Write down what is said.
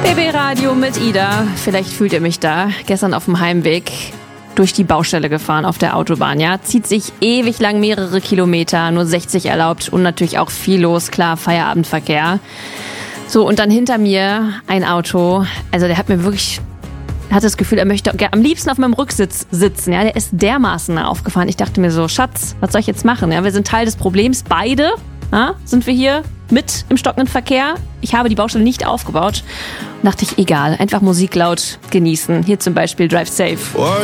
BB Radio mit Ida. Vielleicht fühlt ihr mich da. Gestern auf dem Heimweg durch die Baustelle gefahren auf der Autobahn. Ja, zieht sich ewig lang mehrere Kilometer, nur 60 erlaubt und natürlich auch viel los. Klar, Feierabendverkehr. So, und dann hinter mir ein Auto. Also der hat das Gefühl, er möchte am liebsten auf meinem Rücksitz sitzen. Ja, der ist dermaßen aufgefahren. Ich dachte mir so, Schatz, was soll ich jetzt machen? Ja, wir sind Teil des Problems. Beide sind wir hier mit im stockenden Verkehr. Ich habe die Baustelle nicht aufgebaut. Und dachte ich, egal, einfach Musik laut genießen. Hier zum Beispiel Drive Safe.